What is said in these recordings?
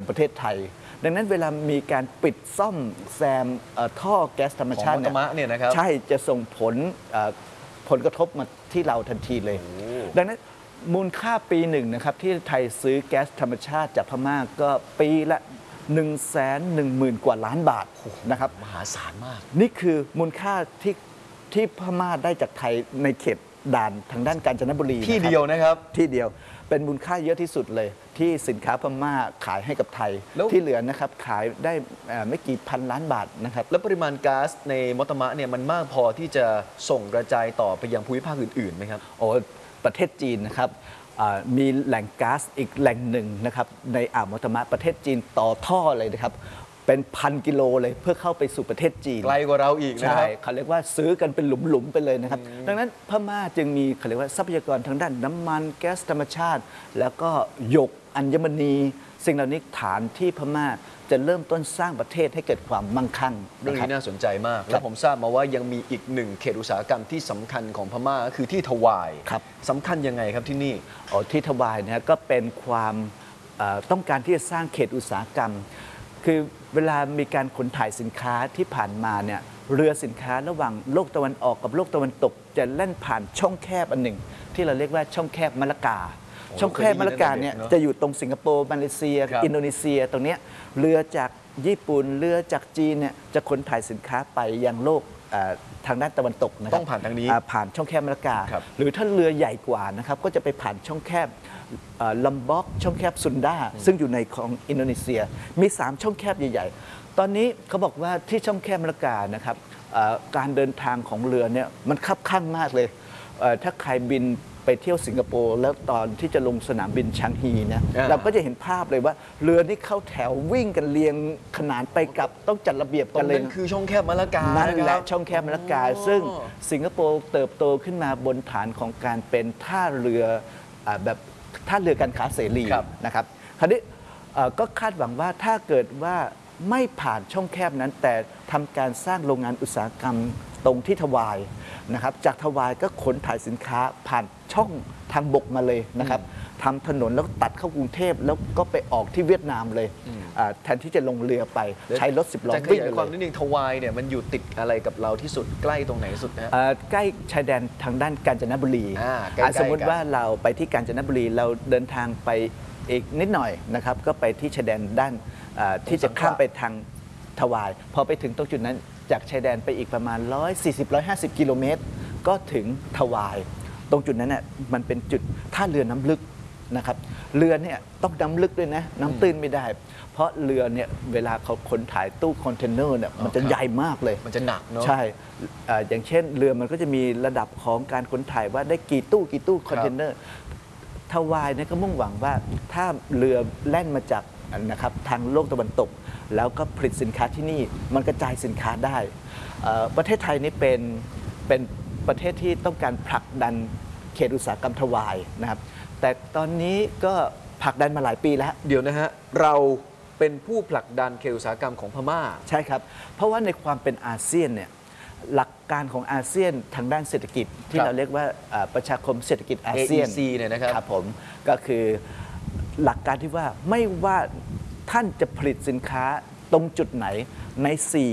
ประเทศไทยดังนั้นเวลามีการปิดซ่อมแซมท่อแก๊สธรรมชาติเนี่ยนะครับใช่จะส่งผลกระทบมาที่เราทันทีเลยดังนั้นมูลค่าปีหนึ่งนะครับที่ไทยซื้อแก๊สธรรมชาติจากพม่าก็ปีละ110,000 กว่าล้านบาทนะครับมหาศาลมากนี่คือมูลค่าที่พม่าได้จากไทยในเขตด่านทางด้านกาญจนบุรีที่เดียวนะครับที่เดียวเป็นมูลค่าเยอะที่สุดเลยที่สินค้าพม่าขายให้กับไทยที่เหลือนะครับขายได้ไม่กี่พันล้านบาทนะครับแล้วปริมาณก๊าซในมอตมะเนี่ยมันมากพอที่จะส่งกระจายต่อไปยังภูมิภาคอื่นๆไหมครับโอ้ประเทศจีนนะครับมีแหล่งก๊าซอีกแหล่งหนึ่งนะครับในอ่าวมอตมะประเทศจีนต่อท่อเลยนะครับเป็น1,000 กิโลเลยเพื่อเข้าไปสู่ประเทศจีนไกลกว่าเราอีกนะครับใช่เขาเรียกว่าซื้อกันเป็นหลุมๆไปเลยนะครับดังนั้นพม่าจึงมีเขาเรียกว่าทรัพยากรทางด้านน้ำมันแก๊สธรรมชาติแล้วก็หยกอัญมณีสิ่งเหล่านี้ฐานที่พม่าจะเริ่มต้นสร้างประเทศให้เกิดความมั่งคั่งเรื่องนี้น่าสนใจมากแล้วผมทราบมาว่ายังมีอีกหนึ่งเขตอุตสาหกรรมที่สำคัญของพม่าก็คือที่ทวายสำคัญยังไงครับที่นี่ที่ทวายเนี่ยก็เป็นความต้องการที่จะสร้างเขตอุตสาหกรรมคือเวลามีการขนถ่ายสินค้าที่ผ่านมาเนี่ยเรือสินค้าระหว่างโลกตะวันออกกับโลกตะวันตกจะแล่นผ่านช่องแคบอันหนึ่งที่เราเรียกว่าช่องแคบมะละกาช่องแคบมะละกาเนี่ยจะอยู่ตรงสิงคโปร์มาเลเซียอินโดนีเซียตรงนี้เรือจากญี่ปุ่นเรือจากจีนเนี่ยจะขนถ่ายสินค้าไปยังโลกทางด้านตะวันตกนะครับต้องผ่านทางนี้ผ่านช่องแคบมะละกาหรือถ้าเรือใหญ่กว่านะครับก็จะไปผ่านช่องแคบลัมบ็อกช่องแคบซุนดาซึ่งอยู่ในของอินโดนีเซียมี3ช่องแคบใหญ่ๆตอนนี้เขาบอกว่าที่ช่องแคบมะละกานะครับการเดินทางของเรือเนี่ยมันคับข้างมากเลยถ้าใครบินไปเที่ยวสิงคโปร์แล้วตอนที่จะลงสนามบินชางฮีเนี่ยเราก็จะเห็นภาพเลยว่าเรือนี่เข้าแถววิ่งกันเรียงขนานไปกับต้องจัดระเบียบกันเลยนั่นคือช่องแคบมะละกานั่นแหละช่องแคบมะละกาซึ่งสิงคโปร์เติบโตขึ้นมาบนฐานของการเป็นท่าเรือแบบท่าเรือการค้าเสรีนะครับคราวนี้ก็คาดหวังว่าถ้าเกิดว่าไม่ผ่านช่องแคบนั้นแต่ทำการสร้างโรงงานอุตสาหกรรมตรงที่ทวายนะครับจากทวายก็ขนถ่ายสินค้าผ่านช่องทางบกมาเลยนะครับทำถนนแล้วตัดเข้ากรุงเทพแล้วก็ไปออกที่เวียดนามเลยแทนที่จะลงเรือไปใช้รถ10 ล้อวิ่งเลยความนิดนึงทวายเนี่ยมันอยู่ติดอะไรกับเราที่สุดใกล้ตรงไหนสุดนะใกล้ชายแดนทางด้านกาญจนบุรีสมมติว่าเราไปที่กาญจนบุรีเราเดินทางไปอีกนิดหน่อยนะครับก็ไปที่ชายแดนด้านที่จะข้ามไปทางทวายพอไปถึงตรงจุดนั้นจากชายแดนไปอีกประมาณ140-150 กิโลเมตรก็ถึงทวายตรงจุดนั้นน่ะมันเป็นจุดท่าเรือน้ำลึกนะครับเรือเนี่ยต้องน้ำลึกด้วยนะน้ำตื้นไม่ได้เพราะเรือเนี่ยเวลาเขาขนถ่ายตู้คอนเทนเนอร์เนี่ยมันจะใหญ่มากเลยมันจะหนักเนาะใช่อย่างเช่นเรือมันก็จะมีระดับของการขนถ่ายว่าได้กี่ตู้คอนเทนเนอร์ทวายเนี่ยก็มุ่งหวังว่าถ้าเรือแล่นมาจากนะครับทางโลกตะวันตกแล้วก็ผลิตสินค้าที่นี่มันกระจายสินค้าได้ประเทศไทยนี่เป็นประเทศที่ต้องการผลักดันเขตอุตสาหกรรมทวายนะครับแต่ตอนนี้ก็ผลักดันมาหลายปีแล้วเดี๋ยวนะฮะเราเป็นผู้ผลักดันเขตอุตสาหกรรมของพม่าใช่ครับเพราะว่าในความเป็นอาเซียนเนี่ยหลักการของอาเซียนทางด้านเศรษฐกิจที่เราเรียกว่าประชาคมเศรษฐกิจอาเซียน AEC เนี่ยนะครับผมก็คือหลักการที่ว่าไม่ว่าท่านจะผลิตสินค้าตรงจุดไหนใน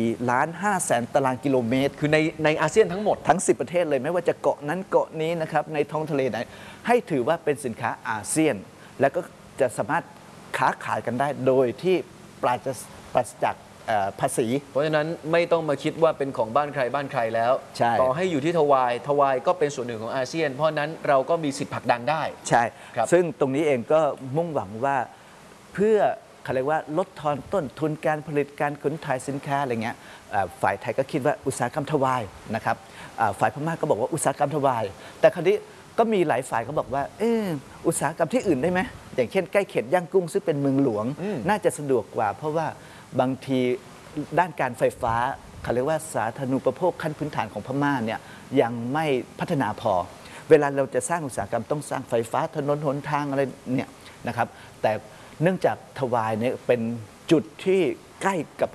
4,500,000 ตารางกิโลเมตรคือในอาเซียนทั้งหมดทั้ง10 ประเทศเลยไม่ว่าจะเกาะนั้นเกาะนี้นะครับในท้องทะเลไหนให้ถือว่าเป็นสินค้าอาเซียนแล้วก็จะสามารถค้าขายกันได้โดยที่ปราศจากภาษีเพราะฉะนั้นไม่ต้องมาคิดว่าเป็นของบ้านใครแล้วต่อให้อยู่ที่ทวายก็เป็นส่วนหนึ่งของอาเซียนเพราะนั้นเราก็มีสิทธิ์ผลักดันได้ใช่ซึ่งตรงนี้เองก็มุ่งหวังว่าเพื่อเขาเรียกว่าลดทอนต้นทุนการผลิตการขนถ่ายสินค้าอะไรเงี้ยฝ่ายไทยก็คิดว่าอุตสาหกรรมทวายนะครับฝ่ายพม่าก็บอกว่าอุตสาหกรรมทวายแต่คราวนี้ก็มีหลายฝ่ายเขาบอกว่าอุตสาหกรรมที่อื่นได้ไหมอย่างเช่นใกล้เขตย่างกุ้งซึ่งเป็นเมืองหลวงน่าจะสะดวกกว่าเพราะว่าบางทีด้านการไฟฟ้าเขาเรียกว่าสาธารณูปโภคขั้นพื้นฐานของพม่าเนี่ยยังไม่พัฒนาพอเวลาเราจะสร้างอุตสาหกรรมต้องสร้างไฟฟ้าถนนหนทางอะไรเนี่ยนะครับแต่เนื่องจากทวายเนี่ยเป็นจุดที่ใกล้กับ